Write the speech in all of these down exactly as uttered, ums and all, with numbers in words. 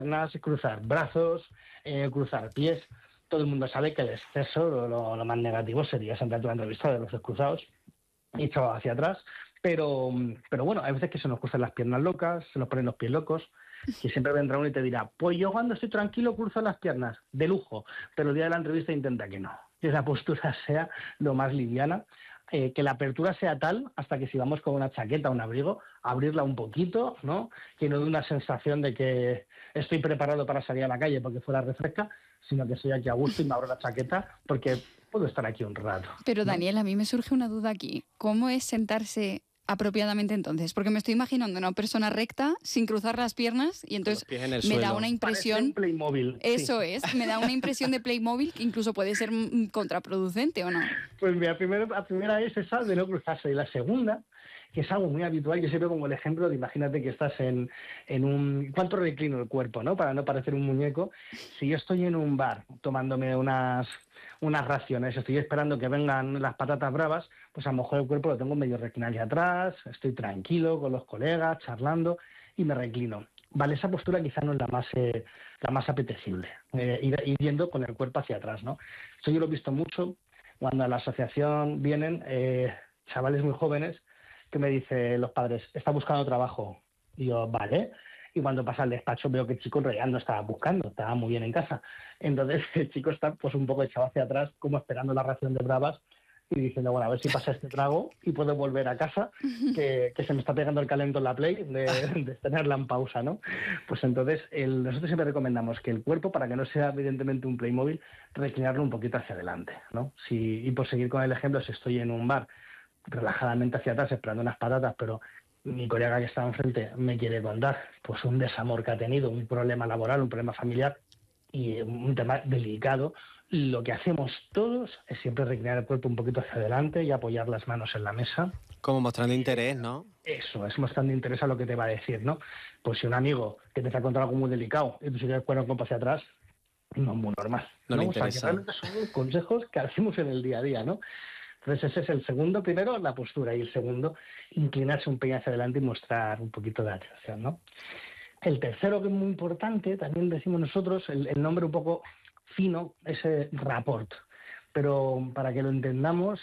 piernas, cruzar brazos, eh, cruzar pies. Todo el mundo sabe que el exceso, lo, lo, lo más negativo sería sentarte una entrevista de los brazos cruzados y echado hacia atrás. Pero, pero bueno, hay veces que se nos cruzan las piernas locas, se nos ponen los pies locos, que siempre vendrá uno y te dirá, pues yo cuando estoy tranquilo cruzo las piernas, de lujo, pero el día de la entrevista intenta que no, que la postura sea lo más liviana, eh, que la apertura sea tal, hasta que si vamos con una chaqueta o un abrigo, abrirla un poquito, ¿no? Que no dé una sensación de que estoy preparado para salir a la calle porque fuera refresca, sino que estoy aquí a gusto y me abro la chaqueta porque puedo estar aquí un rato, ¿no? Pero Daniel, a mí me surge una duda aquí. ¿Cómo es sentarse apropiadamente entonces? Porque me estoy imaginando una persona recta, sin cruzar las piernas, y entonces me suelo. da una impresión... Parece un Playmobil. Eso sí. es, me da una impresión de Playmobil que incluso puede ser contraproducente, ¿o no? Pues mira, primero, la primera es esa de no cruzarse, y la segunda, que es algo muy habitual, yo siempre pongo el ejemplo de imagínate que estás en, en un... ¿Cuánto reclino el cuerpo, no? Para no parecer un muñeco. Si yo estoy en un bar tomándome unas... unas raciones, estoy esperando que vengan las patatas bravas, pues a lo mejor el cuerpo lo tengo medio reclinado hacia atrás, estoy tranquilo con los colegas, charlando y me reclino. Vale, esa postura quizá no es la más eh, la más apetecible, eh, ir, ir yendo con el cuerpo hacia atrás, ¿no? Eso yo lo he visto mucho cuando a la asociación vienen eh, chavales muy jóvenes que me dicen los padres, está buscando trabajo. Y yo, vale. Y cuando pasa al despacho veo que el chico en realidad no estaba buscando, estaba muy bien en casa. Entonces el chico está pues un poco echado hacia atrás, como esperando la ración de bravas y diciendo, bueno, a ver si pasa este trago y puedo volver a casa, que, que se me está pegando el calento en la Play de, de tenerla en pausa, ¿no? Pues entonces el, nosotros siempre recomendamos que el cuerpo, para que no sea evidentemente un Playmobil, reclinarlo un poquito hacia adelante, ¿no? Si, y por seguir con el ejemplo, si estoy en un bar relajadamente hacia atrás esperando unas patatas, pero mi colega que está enfrente me quiere contar pues un desamor que ha tenido, un problema laboral, un problema familiar y un tema delicado, lo que hacemos todos es siempre reclinar el cuerpo un poquito hacia adelante y apoyar las manos en la mesa. Como mostrando interés, ¿no? Eso, es mostrando interés a lo que te va a decir, ¿no? Pues si un amigo que te está contando algo muy delicado y tú sigues el cuerpo hacia atrás, no es muy normal. No, ¿no? le O sea, interesa. que realmente son consejos que hacemos en el día a día, ¿no? Entonces ese es el segundo, primero la postura, y el segundo, inclinarse un pelín hacia adelante y mostrar un poquito de atención, ¿no? El tercero, que es muy importante, también decimos nosotros, el, el nombre un poco fino, es eh, rapport. Pero para que lo entendamos,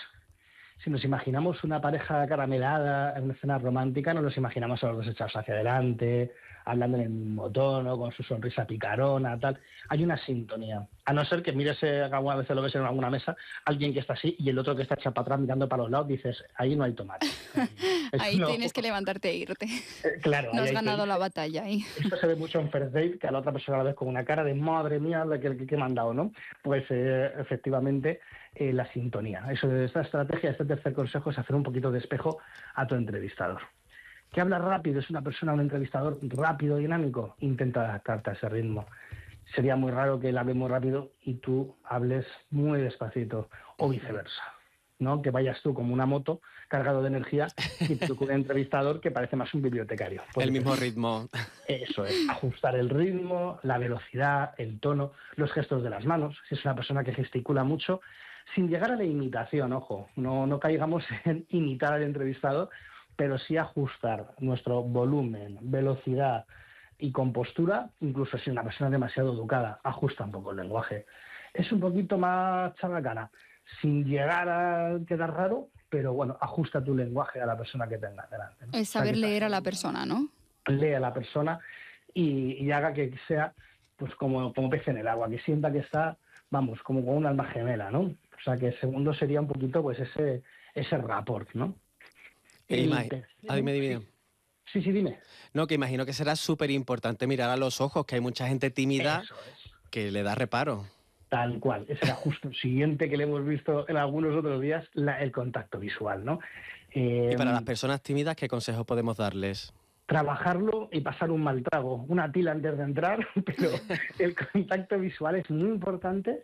si nos imaginamos una pareja caramelada en una escena romántica, no nos imaginamos a los dos echados hacia adelante, hablando en el mismo tono, con su sonrisa picarona, tal. Hay una sintonía. A no ser que mires, eh, alguna vez lo ves en alguna mesa, alguien que está así y el otro que está echado para atrás mirando para los lados, dices, ahí no hay tomate. Ahí no. tienes que levantarte e irte. Eh, claro. No ahí has hay ganado que... la batalla ahí. Esto se ve mucho en First Date, que a la otra persona la ves con una cara de madre mía, la que, que me han dado, ¿no? Pues eh, efectivamente eh, la sintonía. Eso de esta estrategia, este tercer consejo es hacer un poquito de espejo a tu entrevistador. ¿Que habla rápido? ¿Es una persona, un entrevistador rápido, dinámico? Intenta adaptarte a ese ritmo. Sería muy raro que él hable muy rápido y tú hables muy despacito, o viceversa, ¿no? Que vayas tú como una moto cargado de energía y tú con un entrevistador que parece más un bibliotecario. Pues el mismo ritmo. Eso es, ajustar el ritmo, la velocidad, el tono, los gestos de las manos. Si es una persona que gesticula mucho, sin llegar a la imitación, ojo, no, no caigamos en imitar al entrevistador, pero sí ajustar nuestro volumen, velocidad y compostura, incluso si una persona es demasiado educada, ajusta un poco el lenguaje. Es un poquito más chabacana, sin llegar a quedar raro, pero bueno, ajusta tu lenguaje a la persona que tengas delante, ¿no? Es saber O sea, leer a la persona, ¿no? Lee a la persona y, y haga que sea pues como, como pez en el agua, que sienta que está, vamos, como con un alma gemela, ¿no? O sea, que el segundo sería un poquito pues ese, ese rapport, ¿no? E El imagi- tercero- ah, dime, dime. Sí, sí, dime. No, que imagino que será súper importante mirar a los ojos, que hay mucha gente tímida Eso es. que le da reparo. Tal cual. Ese era justo el siguiente que le hemos visto en algunos otros días, la, el contacto visual, ¿no? Eh, Y para las personas tímidas, ¿qué consejos podemos darles? Trabajarlo y pasar un mal trago, una tila antes de entrar, pero el contacto visual es muy importante.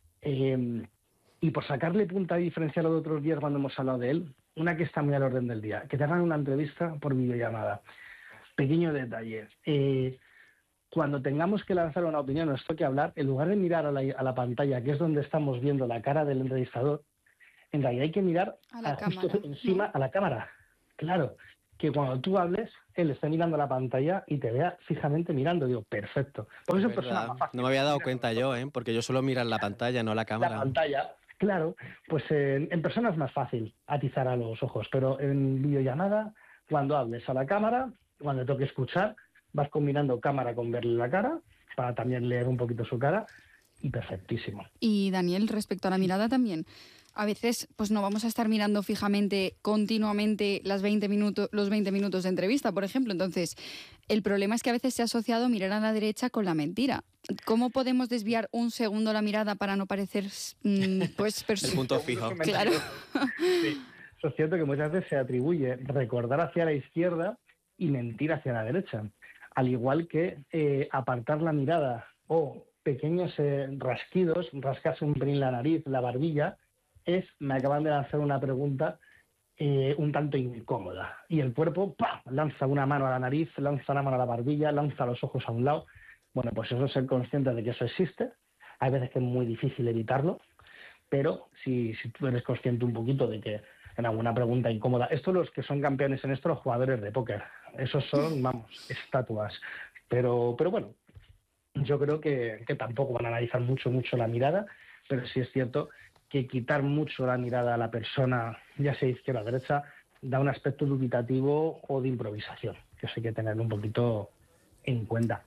Eh, y por sacarle punta y diferenciarlo de otros días cuando hemos hablado de él, una que está muy al orden del día, que te hagan una entrevista por videollamada. Pequeño detalle. Eh, cuando tengamos que lanzar una opinión, nos toque hablar, en lugar de mirar a la, a la pantalla, que es donde estamos viendo la cara del entrevistador, en realidad hay que mirar A la a justo cámara, encima ¿no? a la cámara. Claro, que cuando tú hables, él esté mirando la pantalla y te vea fijamente mirando. Digo, perfecto. Porque es persona más fácil. No me había dado cuenta yo, ¿eh? Porque yo suelo mirar la pantalla, no la cámara. La pantalla, claro. Pues en, en persona es más fácil atizar a los ojos, pero en videollamada, cuando hables a la cámara, cuando toque escuchar, vas combinando cámara con verle la cara, para también leer un poquito su cara, y perfectísimo. Y Daniel, respecto a la mirada también, a veces pues no vamos a estar mirando fijamente, continuamente, las veinte minutos, los veinte minutos de entrevista, por ejemplo. Entonces, el problema es que a veces se ha asociado mirar a la derecha con la mentira. ¿Cómo podemos desviar un segundo la mirada para no parecer mmm, pues el punto fijo? Claro. Sí. Eso es cierto que muchas veces se atribuye recordar hacia la izquierda y mentir hacia la derecha. Al igual que eh, apartar la mirada o pequeños eh, rasquidos, rascarse un pelín la nariz, la barbilla, es, me acaban de lanzar una pregunta eh, un tanto incómoda. Y el cuerpo ¡pam!, lanza una mano a la nariz, lanza una mano a la barbilla, lanza los ojos a un lado. Bueno, pues eso es ser consciente de que eso existe. Hay veces que es muy difícil evitarlo, pero si, si tú eres consciente un poquito de que en alguna pregunta incómoda, estos los que son campeones en esto, los jugadores de póker, esos son, vamos, estatuas. Pero, pero bueno, yo creo que, que tampoco van a analizar mucho, mucho la mirada, pero sí es cierto que quitar mucho la mirada a la persona, ya sea izquierda o derecha, da un aspecto dubitativo o de improvisación, que eso hay que tenerlo un poquito en cuenta.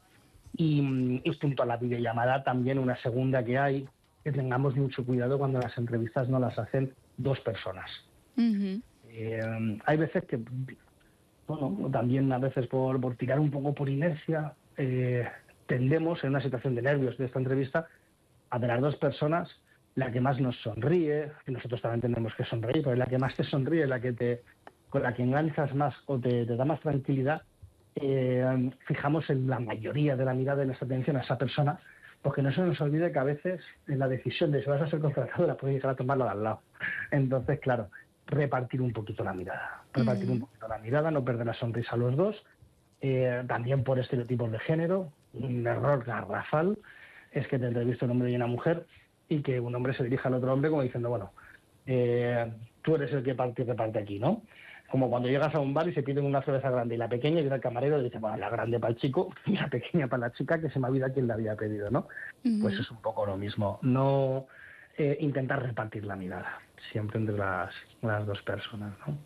Y, y junto a la videollamada también una segunda que hay, que tengamos mucho cuidado cuando las entrevistas no las hacen dos personas. Uh-huh. Eh, hay veces que, bueno, también a veces por, por tirar un poco por inercia, eh, tendemos en una situación de nervios de esta entrevista a ver a dos personas, la que más nos sonríe, y nosotros también tenemos que sonreír, pero la que más te sonríe, la que te, con la que enganchas más o te, te da más tranquilidad, eh, fijamos en la mayoría de la mirada y nuestra atención a esa persona, porque no se nos olvide que a veces en la decisión de si vas a ser contratado la puedes llegar a tomar la de al lado. Entonces, claro, repartir un poquito la mirada, repartir uh-huh. un poquito la mirada, no perder la sonrisa a los dos, eh, también por estereotipos de género, un error garrafal es que te entrevista un hombre y una mujer y que un hombre se dirija al otro hombre como diciendo, bueno, eh, tú eres el que parte y reparte aquí, ¿no? Como cuando llegas a un bar y se piden una cerveza grande y la pequeña, y viene el camarero y dice, bueno, la grande para el chico y la pequeña para la chica, que se me olvida quién la había pedido, ¿no? Uh-huh. Pues es un poco lo mismo. No eh, intentar repartir la mirada, siempre entre las, las dos personas, ¿no?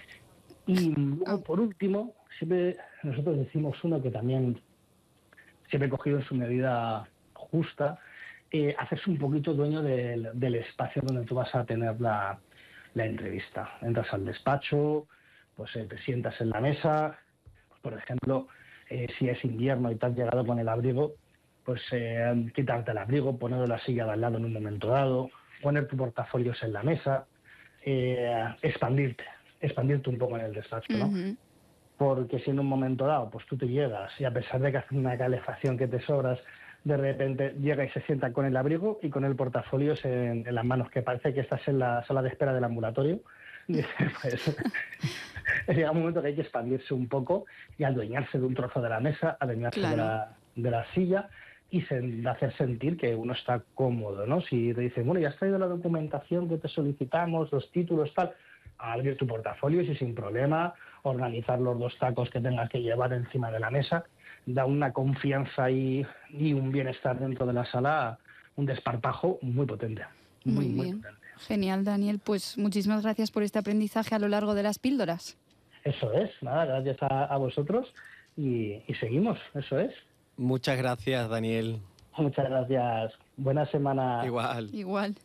Y luego, por último, siempre nosotros decimos uno que también siempre he cogido en su medida justa, eh, hacerse un poquito dueño del, del espacio donde tú vas a tener la, la entrevista. Entras al despacho, pues eh, te sientas en la mesa, por ejemplo, eh, si es invierno y te has llegado con el abrigo, pues eh, quitarte el abrigo, ponerlo en la silla de al lado en un momento dado, poner tu portafolios en la mesa, eh, expandirte, expandirte un poco en el despacho, ¿no? Uh-huh. Porque si en un momento dado, pues tú te llegas y a pesar de que hace una calefacción que te sobras, de repente llega y se sienta con el abrigo y con el portafolios en, en las manos, que parece que estás en la sala de espera del ambulatorio. Y pues, llega un momento que hay que expandirse un poco y adueñarse de un trozo de la mesa, adueñarse claro. de, la, de la silla y se, hacer sentir que uno está cómodo, ¿no? Si te dicen, bueno, ya has traído la documentación que te solicitamos, los títulos, tal, abrir tu portafolio y sin problema, organizar los dos tacos que tengas que llevar encima de la mesa, da una confianza y, y un bienestar dentro de la sala, un desparpajo muy potente. Muy, muy bien. Muy potente. Genial, Daniel. Pues muchísimas gracias por este aprendizaje a lo largo de las píldoras. Eso es, nada, gracias a, a vosotros y, y seguimos, eso es. Muchas gracias, Daniel. Muchas gracias. Buena semana. Igual. Igual.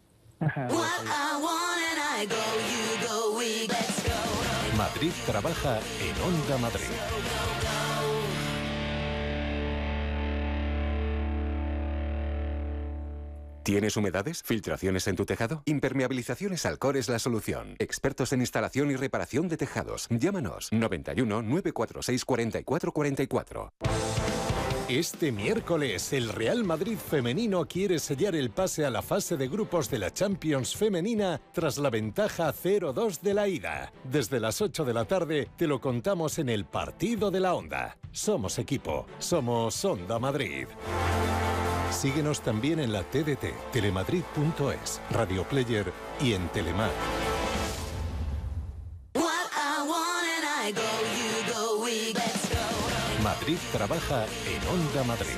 Madrid trabaja en Onda Madrid. ¿Tienes humedades? ¿Filtraciones en tu tejado? Impermeabilizaciones Alcor es la solución. Expertos en instalación y reparación de tejados. Llámanos noventa y uno, nueve cuatro seis, cuarenta y cuatro cuarenta y cuatro. Este miércoles, el Real Madrid femenino quiere sellar el pase a la fase de grupos de la Champions femenina tras la ventaja cero dos de la ida. Desde las ocho de la tarde te lo contamos en el Partido de la Onda. Somos equipo, somos Onda Madrid. Síguenos también en la T D T, telemadrid punto es, Radio Player y en Telemar. What I want and I go, you go. Madrid trabaja en Onda Madrid.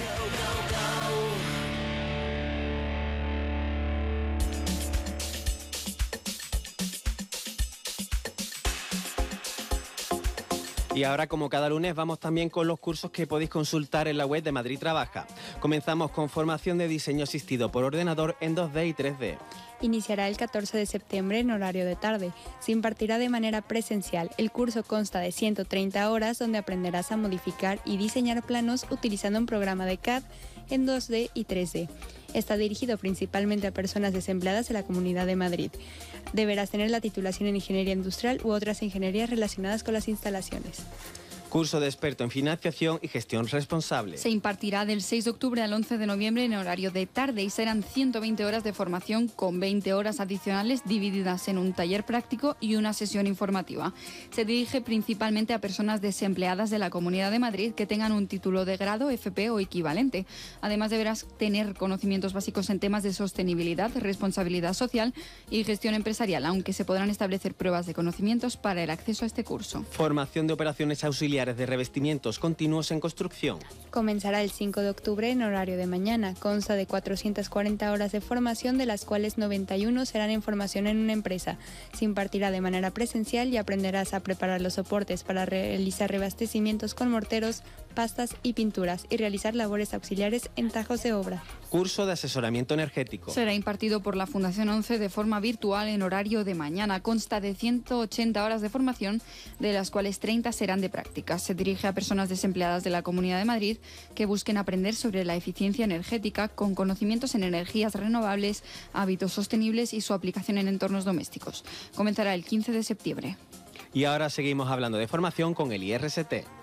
Y ahora, como cada lunes, vamos también con los cursos que podéis consultar en la web de Madrid Trabaja. Comenzamos con formación de diseño asistido por ordenador en dos D y tres D. Iniciará el catorce de septiembre en horario de tarde. Se impartirá de manera presencial. El curso consta de ciento treinta horas donde aprenderás a modificar y diseñar planos utilizando un programa de C A D en dos D y tres D. Está dirigido principalmente a personas desempleadas de la Comunidad de Madrid. Deberás tener la titulación en Ingeniería Industrial u otras ingenierías relacionadas con las instalaciones. Curso de experto en financiación y gestión responsable. Se impartirá del seis de octubre al once de noviembre en horario de tarde y serán ciento veinte horas de formación con veinte horas adicionales divididas en un taller práctico y una sesión informativa. Se dirige principalmente a personas desempleadas de la Comunidad de Madrid que tengan un título de grado, F P o equivalente. Además, deberás tener conocimientos básicos en temas de sostenibilidad, responsabilidad social y gestión empresarial, aunque se podrán establecer pruebas de conocimientos para el acceso a este curso. Formación de operaciones auxiliares de revestimientos continuos en construcción. Comenzará el cinco de octubre en horario de mañana. Consta de cuatrocientas cuarenta horas de formación, de las cuales noventa y uno serán en formación en una empresa. Se impartirá de manera presencial y aprenderás a preparar los soportes para realizar reabastecimientos con morteros, pastas y pinturas y realizar labores auxiliares en tajos de obra. Curso de asesoramiento energético. Será impartido por la Fundación once de forma virtual en horario de mañana. Consta de ciento ochenta horas de formación, de las cuales treinta serán de práctica. Se dirige a personas desempleadas de la Comunidad de Madrid que busquen aprender sobre la eficiencia energética con conocimientos en energías renovables, hábitos sostenibles y su aplicación en entornos domésticos. Comenzará el quince de septiembre. Y ahora seguimos hablando de formación con el I R S T.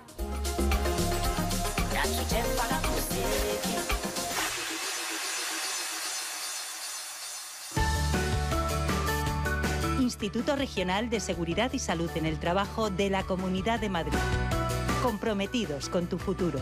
Instituto Regional de Seguridad y Salud en el Trabajo de la Comunidad de Madrid. Comprometidos con tu futuro.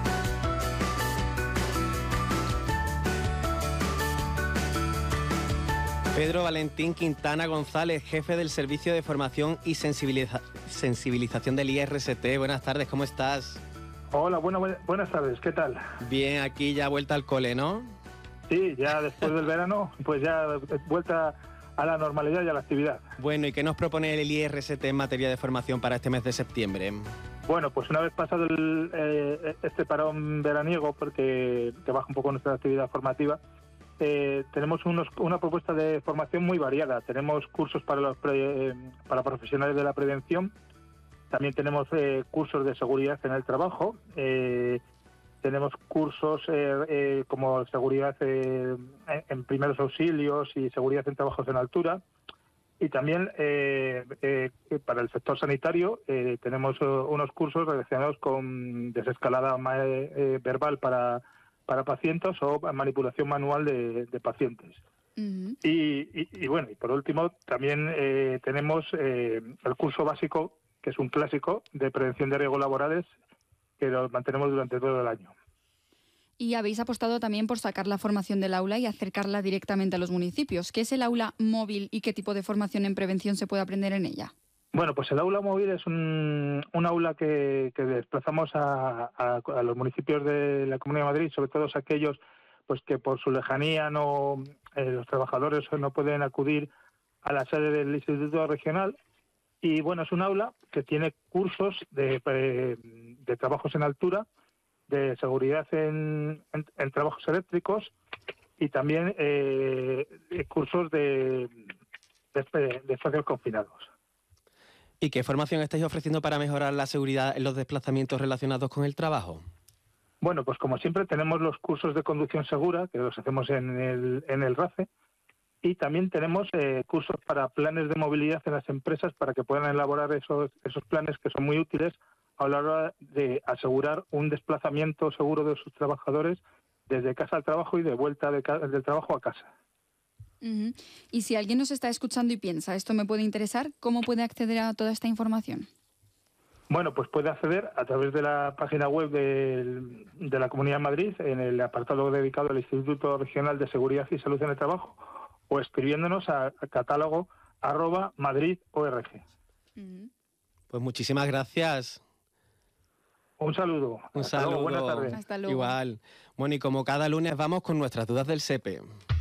Pedro Valentín Quintana González, jefe del Servicio de Formación y Sensibiliza- Sensibilización del I R S T. Buenas tardes, ¿cómo estás? Hola, buena, buenas tardes, ¿qué tal? Bien, aquí ya vuelta al cole, ¿no? Sí, ya después del verano, pues ya vuelta a la normalidad y a la actividad. Bueno, ¿y qué nos propone el I R S T en materia de formación para este mes de septiembre? Bueno, pues una vez pasado el, eh, este parón veraniego, porque que baja un poco nuestra actividad formativa, eh, tenemos unos, una propuesta de formación muy variada. Tenemos cursos para los pre, eh, para profesionales de la prevención, también tenemos eh, cursos de seguridad en el trabajo, eh, tenemos cursos eh, eh, como seguridad eh, en primeros auxilios y seguridad en trabajos en altura. Y también eh, eh, para el sector sanitario eh, tenemos uh, unos cursos relacionados con desescalada eh, verbal para, para pacientes o manipulación manual de, de pacientes. Uh-huh. y, y, y bueno, y por último también eh, tenemos eh, el curso básico, que es un clásico de prevención de riesgos laborales, que lo mantenemos durante todo el año. Y habéis apostado también por sacar la formación del aula y acercarla directamente a los municipios. ¿Qué es el aula móvil y qué tipo de formación en prevención se puede aprender en ella? Bueno, pues el aula móvil es un, un aula que, que desplazamos a, a, a los municipios de la Comunidad de Madrid, sobre todo aquellos pues que por su lejanía no eh, los trabajadores no pueden acudir a la sede del Instituto Regional. Y bueno, es un aula que tiene cursos de, de, de trabajos en altura, de seguridad en, en, en trabajos eléctricos y también eh, cursos de, de, de espacios confinados. ¿Y qué formación estáis ofreciendo para mejorar la seguridad en los desplazamientos relacionados con el trabajo? Bueno, pues como siempre tenemos los cursos de conducción segura, que los hacemos en el, en el RACE, y también tenemos eh, cursos para planes de movilidad en las empresas para que puedan elaborar esos, esos planes que son muy útiles a la hora de asegurar un desplazamiento seguro de sus trabajadores desde casa al trabajo y de vuelta de ca- del trabajo a casa. Uh-huh. Y si alguien nos está escuchando y piensa, esto me puede interesar, ¿cómo puede acceder a toda esta información? Bueno, pues puede acceder a través de la página web de, de la Comunidad de Madrid, en el apartado dedicado al Instituto Regional de Seguridad y Salud en el Trabajo, o escribiéndonos a, a catálogo arroba madrid org. Uh-huh. Pues muchísimas gracias. Un saludo. Un Hasta luego, saludo. buenas tardes. Hasta luego. Igual. Bueno, y como cada lunes vamos con nuestras dudas del S E P E.